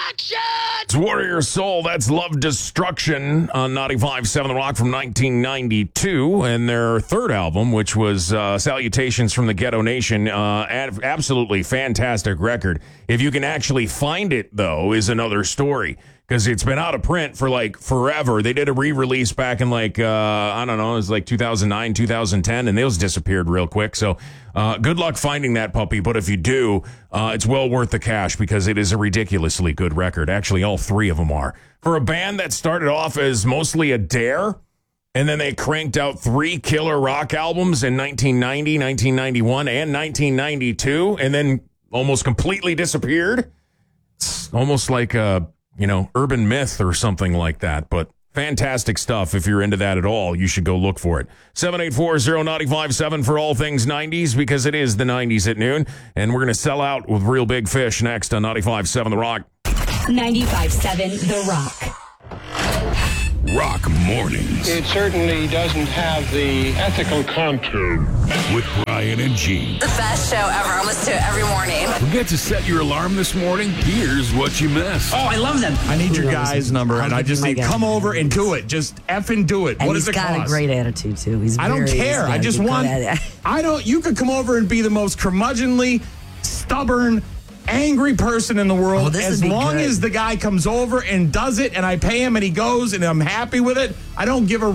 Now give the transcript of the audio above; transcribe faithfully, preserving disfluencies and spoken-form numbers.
It's Warrior Soul. That's Love Destruction on ninety-five point seven The Rock from nineteen ninety-two. And their third album, which was uh, Salutations from the Ghetto Nation. Uh, ad- absolutely fantastic record. If you can actually find it, though, is another story. Because it's been out of print for like forever. They did a re-release back in like, uh, I don't know, it was like two thousand nine, two thousand ten, and those disappeared real quick. So uh, good luck finding that puppy. But if you do, uh, it's well worth the cash because it is a ridiculously good record. Actually, all three of them are. For a band that started off as mostly a dare, and then they cranked out three killer rock albums in nineteen ninety, nineteen ninety-one, and nineteen ninety-two, and then almost completely disappeared. It's almost like a... you know, urban myth or something like that. But fantastic stuff. If you're into that at all, you should go look for it. seven eight four, zero nine five seven for all things nineties, because it is the nineties at noon. And we're going to sell out with Real Big Fish next on ninety-five point seven The Rock. ninety-five point seven The Rock. Rock Mornings. It certainly doesn't have the ethical contour. With Brian and Gene. The best show ever. I listen to it every morning. Forget to set your alarm this morning? Here's what you missed. Oh, I love them. I need your guy's number, and I just need come over and do it. Just effing do it. And what he's does it got cost? a great attitude, too. He's I don't very- care. he's I got just a good want... attitude. I don't... You could come over and be the most curmudgeonly, stubborn, angry person in the world. Oh, this as would be long good. as the guy comes over and does it, and I pay him, and he goes, and I'm happy with it, I don't give a